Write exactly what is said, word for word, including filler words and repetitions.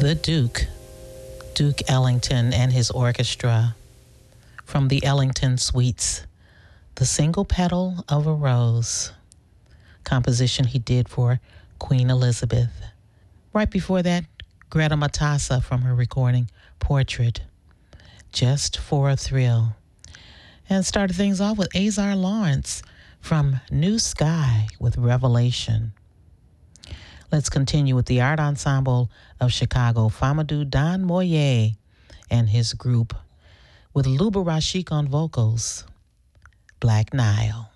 The Duke, Duke Ellington and his orchestra, from the Ellington Suites, The Single Petal of a Rose, composition he did for Queen Elizabeth. Right before that, Greta Matassa from her recording Portrait, Just for a Thrill. And started things off with Azar Lawrence from New Sky with Revelation. Let's continue with the Art Ensemble of Chicago, Famadou Don Moye and his group, with Luba Rashik on vocals, Black Nile.